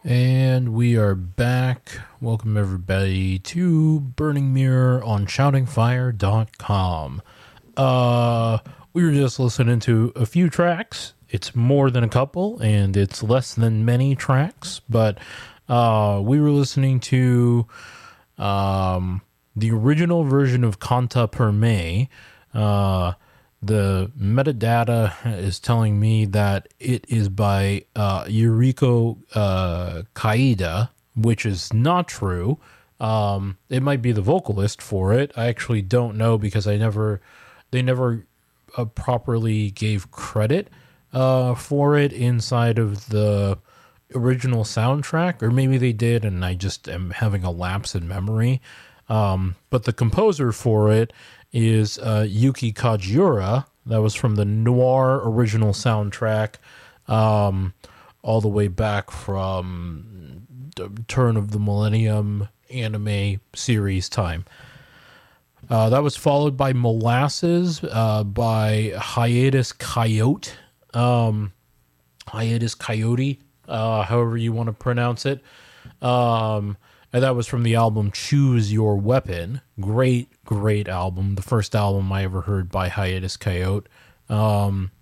And we are back. Welcome, everybody, to Burning Mirror on shoutingfire.com. We were just listening to a few tracks. It's more than a couple, and it's less than many tracks, but we were listening to the original version of Canta per Me. The metadata is telling me that it is by Yuriko Kaida, which is not true. It might be the vocalist for it. I actually don't know because they never properly gave credit for it inside of the original soundtrack, or maybe they did and I just am having a lapse in memory. But the composer for it is Yuki Kajiura. That was from the Noir original soundtrack, all the way back from the turn of the millennium anime series time. That was followed by Molasses by Hiatus Coyote. Hiatus Coyote, however you want to pronounce it. And that was from the album Choose Your Weapon. Great album. The first album I ever heard by Hiatus Coyote. I'm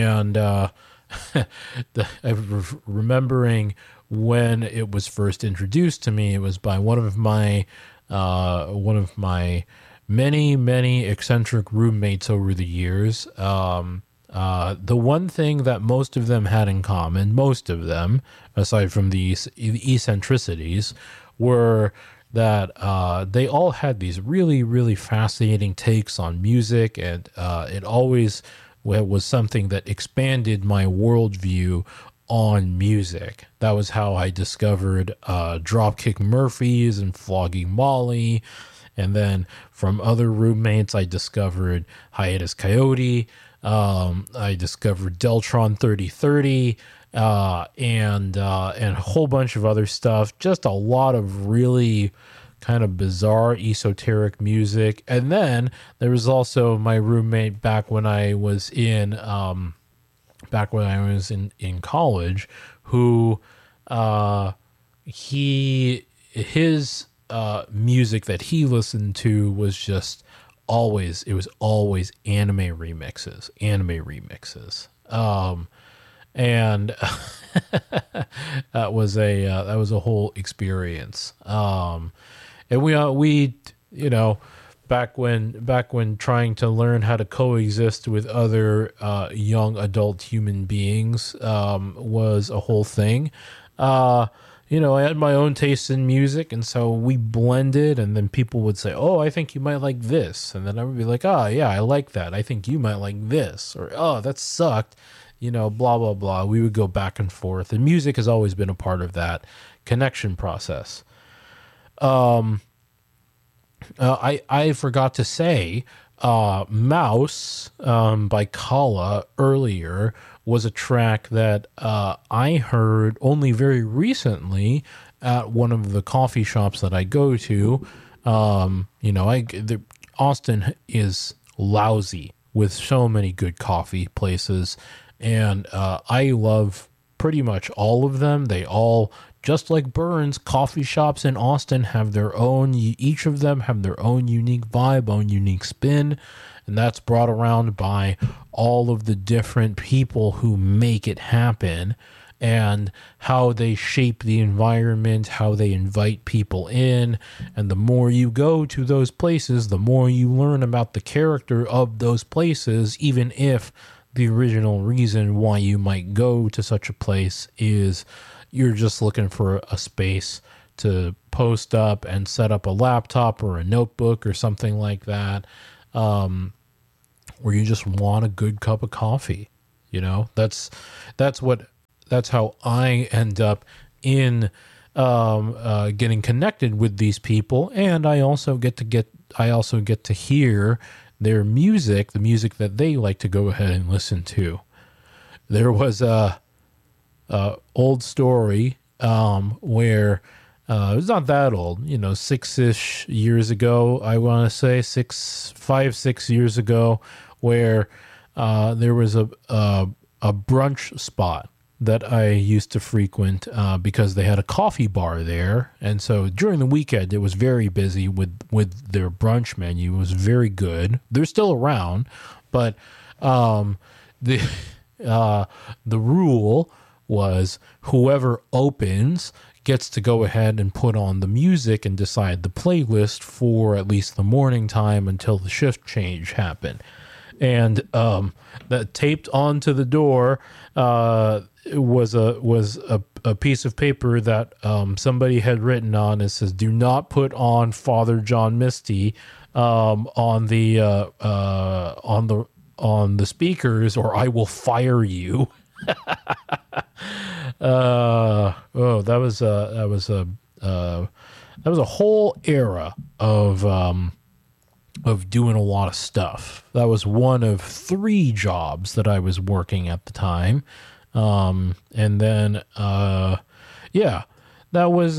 remembering when it was first introduced to me, it was by one of my many eccentric roommates over the years. The one thing that most of them had in common, aside from the eccentricities, were that they all had these really fascinating takes on music, and it always was something that expanded my worldview on music. That was how I discovered Dropkick Murphys and Flogging Molly, and then from other roommates I discovered Hiatus Coyote. I discovered Deltron 3030, and a whole bunch of other stuff. Just a lot of really kind of bizarre, esoteric music. And then there was also my roommate back when I was in college, who his music that he listened to was just always anime remixes. And that was a whole experience. And we back when trying to learn how to coexist with other young adult human beings was a whole thing. I had my own taste in music, and so we blended, and then people would say, "Oh, I think you might like this." And then I would be like, "Oh, yeah, I like that. I think you might like this." Or, "Oh, that sucked." Blah, blah, blah. We would go back and forth, and music has always been a part of that connection process. I forgot to say, Mouse by Kala earlier was a track that I heard only very recently at one of the coffee shops that I go to. Austin is lousy with so many good coffee places, and I love pretty much all of them. They all, just like Burns, coffee shops in Austin have their own, each of them have their own unique vibe, own unique spin, and that's brought around by all of the different people who make it happen, and how they shape the environment, how they invite people in. And the more you go to those places, the more you learn about the character of those places, even if the original reason why you might go to such a place is you're just looking for a space to post up and set up a laptop or a notebook or something like that, where you just want a good cup of coffee. That's how I end up in getting connected with these people, and I also get to hear their music, the music that they like to go ahead and listen to. There was a old story where it was not that old, 6-ish years ago. I want to say 6 years ago, where there was a brunch spot that I used to frequent because they had a coffee bar there. And so during the weekend, it was very busy with their brunch menu. It was very good. They're still around, but the rule was whoever opens gets to go ahead and put on the music and decide the playlist for at least the morning time until the shift change happened. And that taped onto the door was a piece of paper that somebody had written on. It says, "Do not put on Father John Misty on the speakers, or I will fire you." That was a whole era of doing a lot of stuff. That was one of 3 jobs that I was working at the time. And then, that was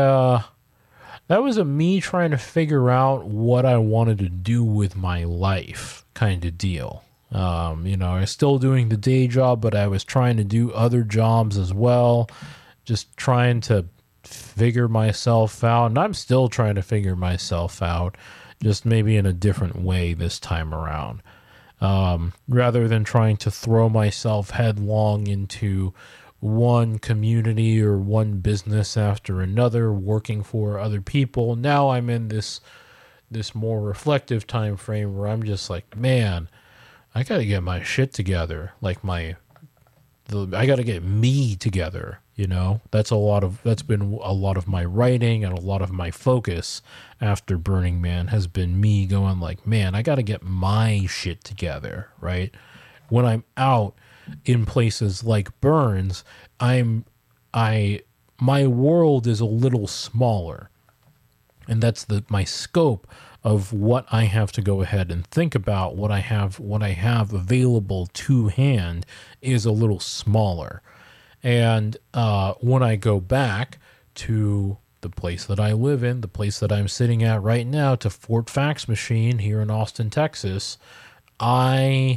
a me trying to figure out what I wanted to do with my life kind of deal. I was still doing the day job, but I was trying to do other jobs as well, just trying to figure myself out. And I'm still trying to figure myself out, just maybe in a different way this time around. Rather than trying to throw myself headlong into one community or one business after another, working for other people. Now I'm in this more reflective time frame where I'm just like, man, I got to get my shit together. Like I got to get me together. That's been a lot of my writing, and a lot of my focus after Burning Man has been me going like, man, I got to get my shit together. Right. When I'm out in places like Burns, my world is a little smaller, and that's my scope of what I have to go ahead and think about. What I have available to hand is a little smaller. And when I go back to the place that I live in, the place that I'm sitting at right now, to Fort Fax Machine here in Austin, Texas, I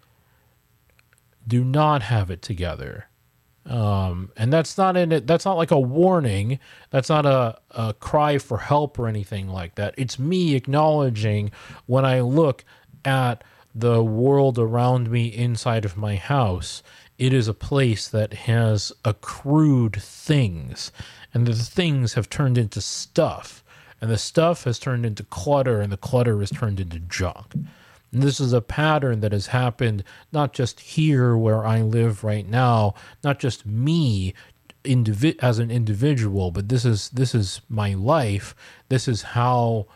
do not have it together. And that's not in it. That's not like a warning. That's not a cry for help or anything like that. It's me acknowledging when I look at the world around me inside of my house, it is a place that has accrued things, and the things have turned into stuff, and the stuff has turned into clutter, and the clutter has turned into junk. And this is a pattern that has happened not just here where I live right now, not just me as an individual, but this is my life. This is how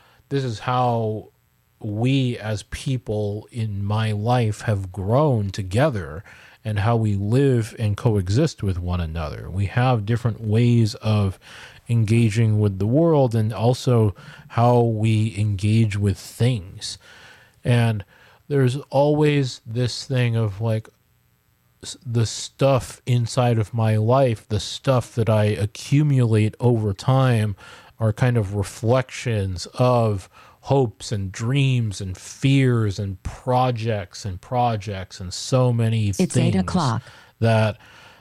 we as people in my life have grown together, and how we live and coexist with one another. We have different ways of engaging with the world, and also how we engage with things. And there's always this thing of like the stuff inside of my life, the stuff that I accumulate over time, are kind of reflections of hopes and dreams and fears and projects and so many things. It's 8 o'clock. That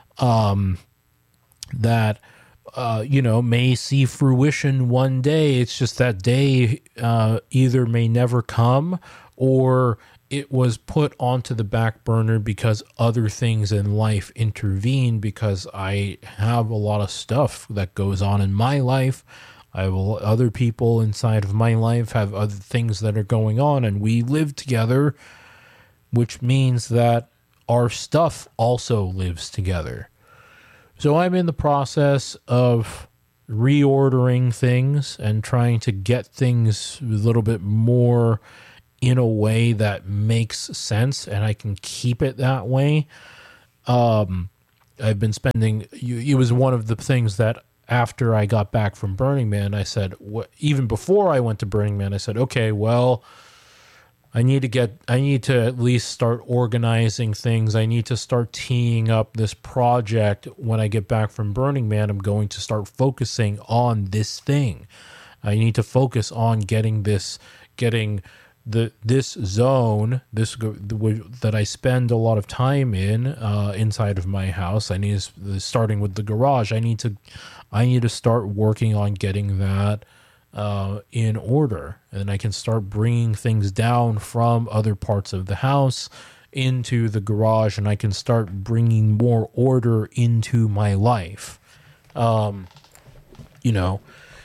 may see fruition one day. It's just that day either may never come, or it was put onto the back burner because other things in life intervene, because I have a lot of stuff that goes on in my life. Other people inside of my life have other things that are going on, and we live together, which means that our stuff also lives together. So I'm in the process of reordering things and trying to get things a little bit more in a way that makes sense, and I can keep it that way. I've been spending, it was one of the things that after I got back from Burning Man, I said, even before I went to Burning Man, I said, okay, well, I need to at least start organizing things. I need to start teeing up this project. When I get back from Burning Man, I'm going to start focusing on this thing. I need to focus on getting this zone, that I spend a lot of time in, inside of my house. I need to, starting with the garage. I need to start working on getting that in order, and I can start bringing things down from other parts of the house into the garage, and I can start bringing more order into my life. You know,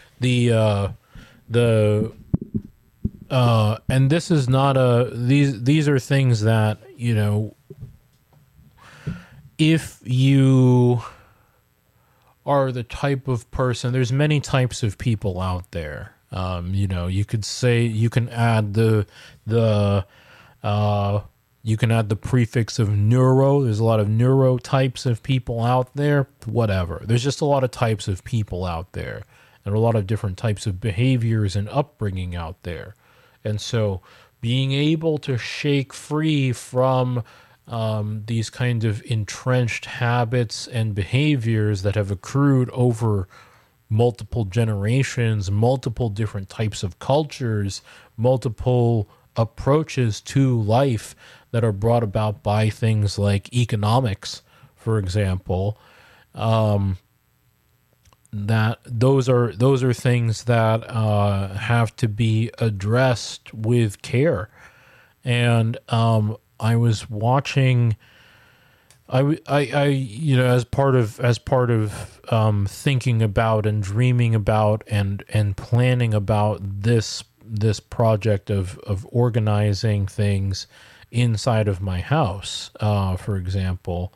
the and this is not these are things that, you know, if you are the type of person, there's many types of people out there. You know, you could say, you can add the prefix of neuro. There's a lot of neurotypes of people out there. Whatever. There's just a lot of types of people out there, and a lot of different types of behaviors and upbringing out there. And so being able to shake free from these kind of entrenched habits and behaviors that have accrued over multiple generations, multiple different types of cultures, multiple approaches to life that are brought about by things like economics, for example, that those are things that have to be addressed with care. And I was watching, I you know, as part of thinking about and dreaming about and planning about this project of organizing things inside of my house, for example,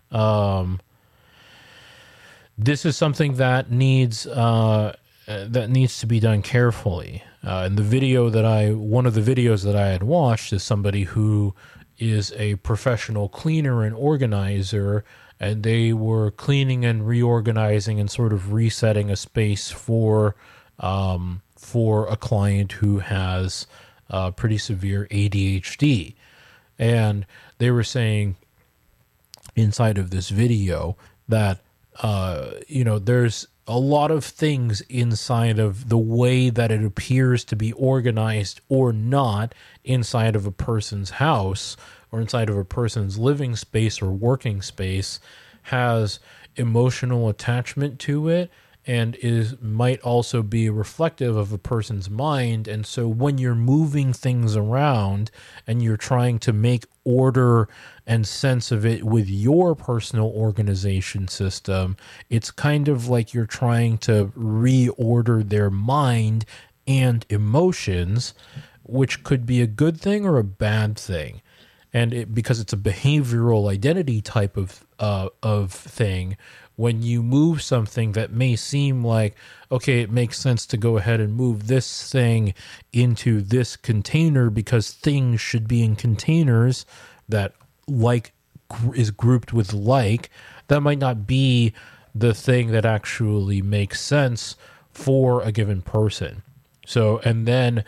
this is something that needs to be done carefully. And one of the videos that I had watched is somebody who is a professional cleaner and organizer, and they were cleaning and reorganizing and sort of resetting a space for a client who has pretty severe ADHD. And they were saying inside of this video that you know, there's a lot of things inside of the way that it appears to be organized or not inside of a person's house or inside of a person's living space or working space has emotional attachment to it, and might also be reflective of a person's mind. And so when you're moving things around and you're trying to make order and sense of it with your personal organization system, it's kind of like you're trying to reorder their mind and emotions, which could be a good thing or a bad thing. And because it's a behavioral identity type of thing, when you move something that may seem like, okay, it makes sense to go ahead and move this thing into this container because things should be in containers that like is grouped with like, that might not be the thing that actually makes sense for a given person. So, and then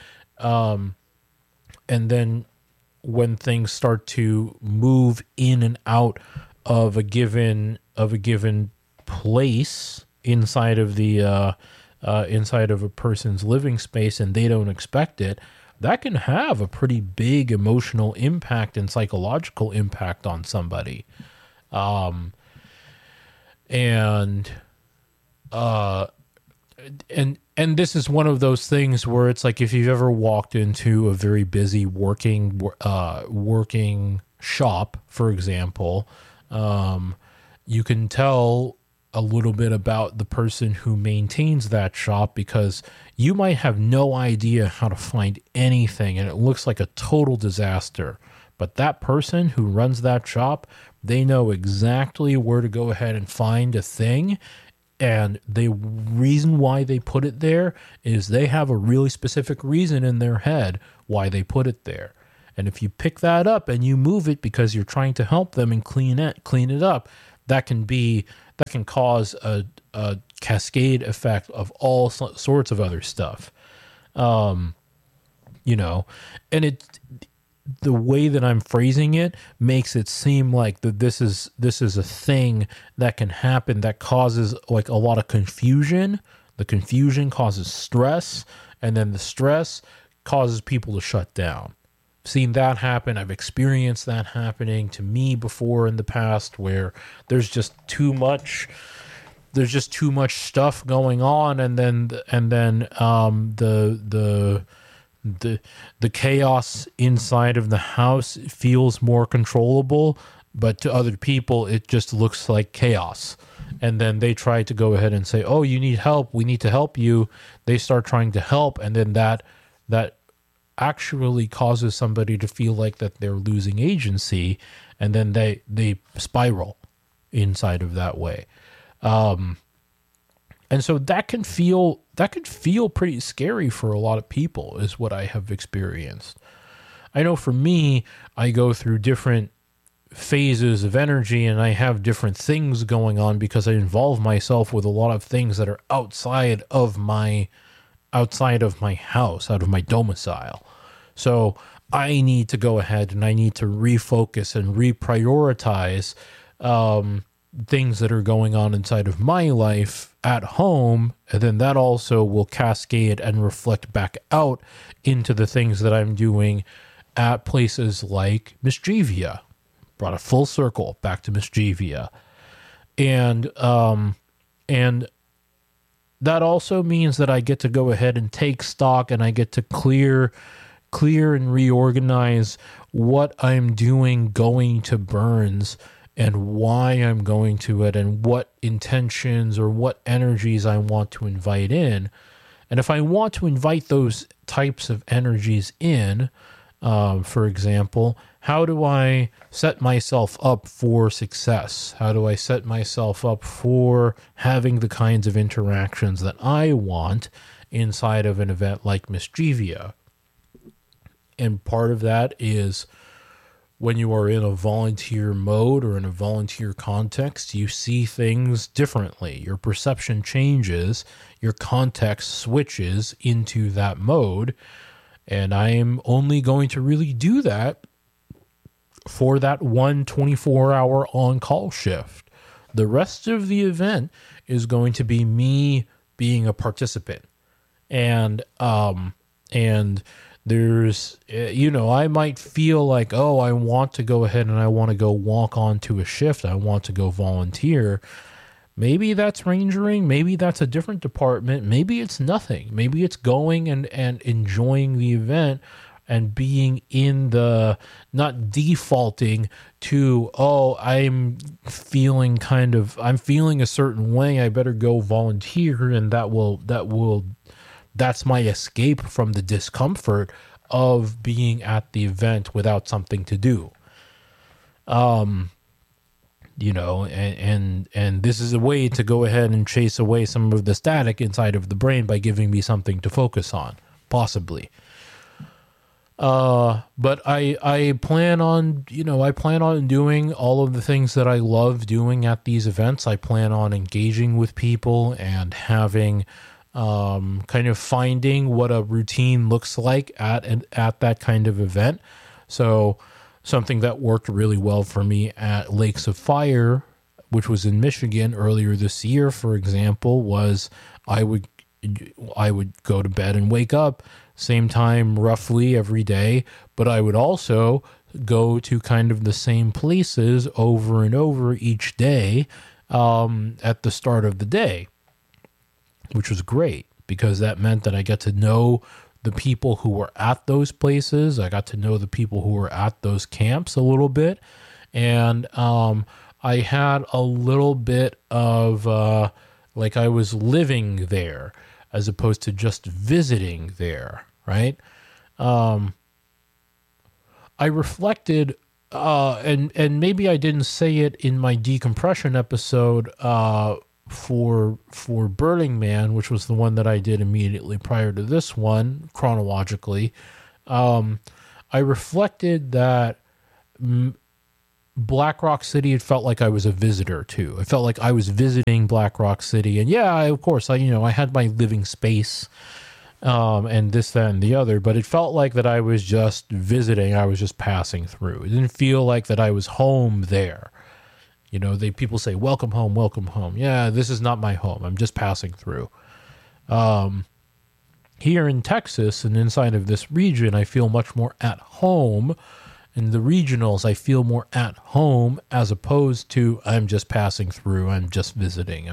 when things start to move in and out of a given place inside of a person's living space, and they don't expect it, that can have a pretty big emotional impact and psychological impact on somebody. And this is one of those things where it's like, if you've ever walked into a very busy working shop, for example, you can tell a little bit about the person who maintains that shop, because you might have no idea how to find anything and it looks like a total disaster. But that person who runs that shop, they know exactly where to go ahead and find a thing. And the reason why they put it there is they have a really specific reason in their head why they put it there. And if you pick that up and you move it because you're trying to help them and clean it up, that can cause a cascade effect of all sorts of other stuff. You know, and the way that I'm phrasing it makes it seem like that this is a thing that can happen that causes like a lot of confusion. The confusion causes stress, and then the stress causes people to shut down. I've seen that happen. I've experienced that happening to me before in the past, where there's just too much stuff going on, and then the chaos inside of the house feels more controllable, but to other people it just looks like chaos. And then they try to go ahead and say, oh, you need help, we need to help you. They start trying to help, and then that actually causes somebody to feel like that they're losing agency, and then they spiral inside of that way. And so that can feel pretty scary for a lot of people, is what I have experienced. I know for me, I go through different phases of energy, and I have different things going on because I involve myself with a lot of things that are outside of my house, out of my domicile. So I need to go ahead and I need to refocus and reprioritize things that are going on inside of my life at home, and then that also will cascade and reflect back out into the things that I'm doing at places like Mischievia. Brought a full circle back to Mischievia. And that also means that I get to go ahead and take stock, and I get to clear and reorganize what I'm doing going to Burns, and why I'm going to it, and what intentions or what energies I want to invite in. And if I want to invite those types of energies in, for example, how do I set myself up for success? How do I set myself up for having the kinds of interactions that I want inside of an event like Mischievia? And part of that is, when you are in a volunteer mode or in a volunteer context, you see things differently. Your perception changes, your context switches into that mode. And I am only going to really do that for that 24-hour on-call shift. The rest of the event is going to be me being a participant. And there's, I might feel like, oh, I want to go ahead and I want to go walk onto a shift. I want to go volunteer. Maybe that's rangering. Maybe that's a different department. Maybe it's nothing. Maybe it's going and enjoying the event and being in the, not defaulting to, oh, I'm feeling a certain way, I better go volunteer, and that's my escape from the discomfort of being at the event without something to do. And this is a way to go ahead and chase away some of the static inside of the brain by giving me something to focus on, possibly. But I plan on doing all of the things that I love doing at these events. I plan on engaging with people and having, kind of finding what a routine looks like at that kind of event. So something that worked really well for me at Lakes of Fire, which was in Michigan earlier this year, for example, was I would go to bed and wake up same time roughly every day, but I would also go to kind of the same places over and over each day at the start of the day, which was great because that meant that I got to know the people who were at those places. I got to know the people who were at those camps a little bit. And I had a little bit of like I was living there as opposed to just visiting there, right? I reflected, and maybe I didn't say it in my decompression episode for Burning Man, which was the one that I did immediately prior to this one, chronologically. I reflected that Black Rock City, it felt like I was a visitor too. It felt like I was visiting Black Rock City, and yeah, of course, I had my living space, and this, that, and the other, but it felt like that I was just visiting. I was just passing through. It didn't feel like that I was home there. People say, welcome home, welcome home. Yeah, this is not my home. I'm just passing through. Here in Texas and inside of this region, I feel much more at home. In the regionals, I feel more at home as opposed to I'm just passing through, I'm just visiting.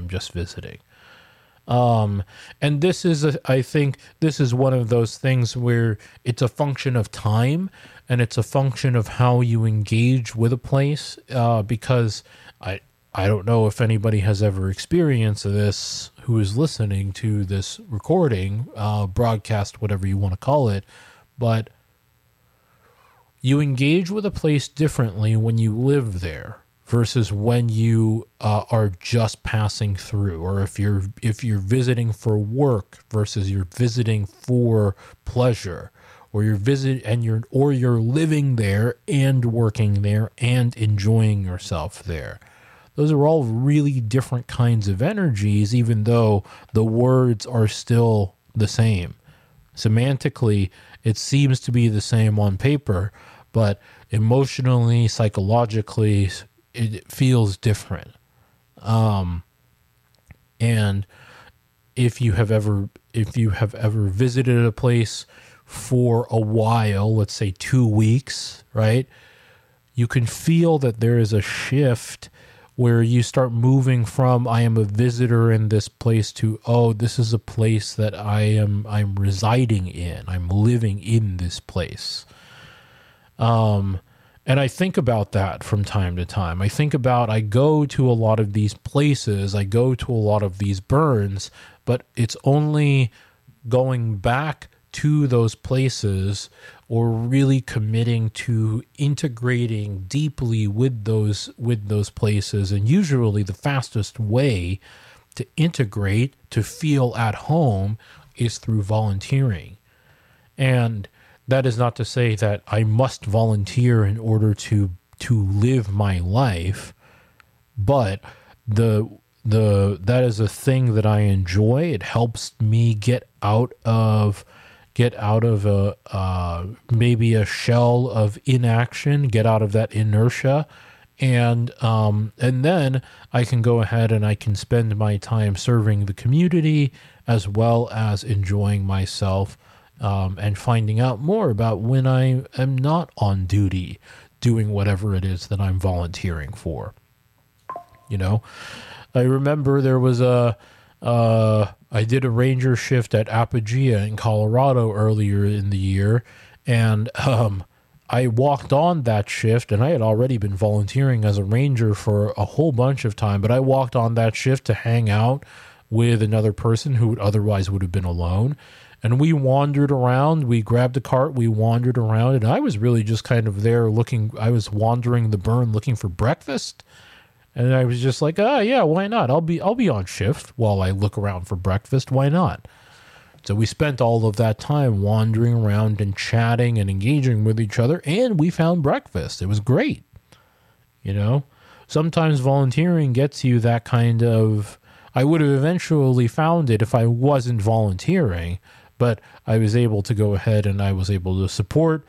And this is, I think this is one of those things where it's a function of time and it's a function of how you engage with a place. Because I don't know if anybody has ever experienced this who is listening to this recording, broadcast, whatever you want to call it, but you engage with a place differently when you live there versus when you are just passing through, or if you're visiting for work versus you're visiting for pleasure, or you're living there and working there and enjoying yourself there. Those are all really different kinds of energies, even though the words are still the same. Semantically, it seems to be the same on paper, but emotionally, psychologically, it feels different. And if you have ever visited a place for a while, let's say 2 weeks, right? You can feel that there is a shift where you start moving from I am a visitor in this place to, oh, this is a place that I'm residing in. I'm living in this place. And I think about that from time to time. I go to a lot of these places, I go to a lot of these burns, but it's only going back to those places or really committing to integrating deeply with those places. And usually the fastest way to integrate, to feel at home, is through volunteering. And that is not to say that I must volunteer in order to live my life, but that is a thing that I enjoy. It helps me get out of maybe a shell of inaction, get out of that inertia, and then I can go ahead and I can spend my time serving the community as well as enjoying myself, and finding out more about when I am not on duty doing whatever it is that I'm volunteering for. You know, I remember there was I did a ranger shift at Apogea in Colorado earlier in the year, and I walked on that shift, and I had already been volunteering as a ranger for a whole bunch of time, but I walked on that shift to hang out with another person who otherwise would have been alone. And we wandered around, we grabbed a cart, we wandered around, and I was really just kind of there I was wandering the burn looking for breakfast. And I was just like, yeah, why not? I'll be on shift while I look around for breakfast. Why not? So we spent all of that time wandering around and chatting and engaging with each other, and we found breakfast. It was great. You know, sometimes volunteering gets you that kind of, I would have eventually found it if I wasn't volunteering, but I was able to go ahead and I was able to support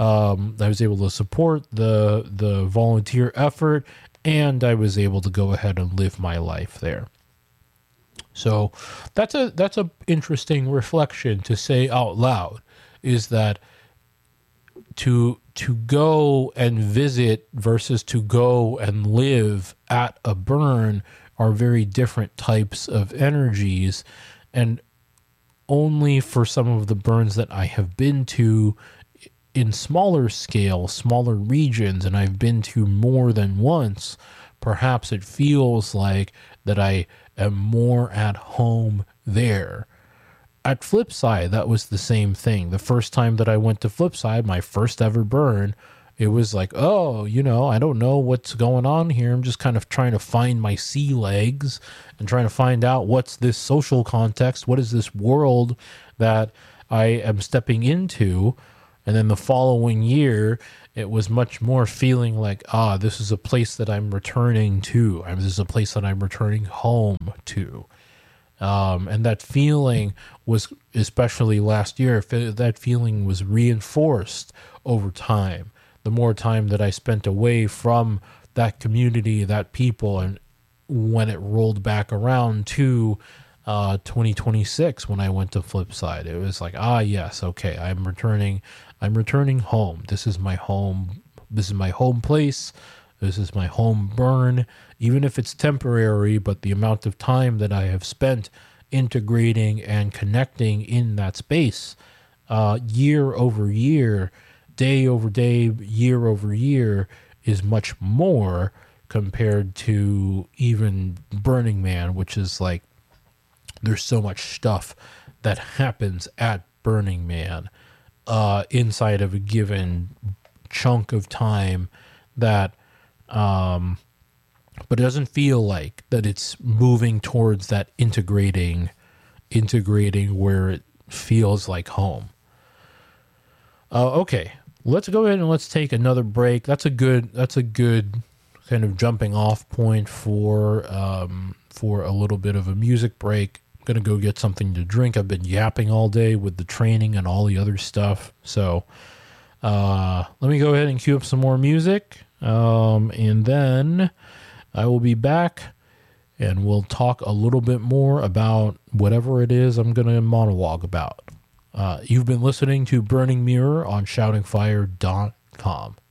the volunteer effort, and I was able to go ahead and live my life there. So that's a interesting reflection to say out loud, is that to go and visit versus to go and live at a burn are very different types of energies. And only for some of the burns that I have been to in smaller scale, smaller regions, and I've been to more than once, perhaps it feels like that I am more at home there. At Flipside, that was the same thing. The first time that I went to Flipside, my first ever burn, it was like, oh, I don't know what's going on here. I'm just kind of trying to find my sea legs and trying to find out what's this social context, what is this world that I am stepping into. And then the following year, it was much more feeling like, this is a place that I'm returning to. This is a place that I'm returning home to. And that feeling was, especially last year, that feeling was reinforced over time. The more time that I spent away from that community, that people, and when it rolled back around to 2026 when I went to Flipside. It was like, yes, okay, I'm returning home. This is my home. This is my home place. This is my home burn, even if it's temporary, but the amount of time that I have spent integrating and connecting in that space, year over year, day over day, year over year, is much more compared to even Burning Man, which is like, there's so much stuff that happens at Burning Man inside of a given chunk of time that but it doesn't feel like that it's moving towards that integrating where it feels like home. Okay, let's go ahead and let's take another break. That's a good kind of jumping off point for a little bit of a music break. I'm gonna go get something to drink. I've been yapping all day with the training and all the other stuff. So let me go ahead and cue up some more music, and then I will be back and we'll talk a little bit more about whatever it is I'm gonna monologue about. You've been listening to Burning Mirror on shoutingfire.com.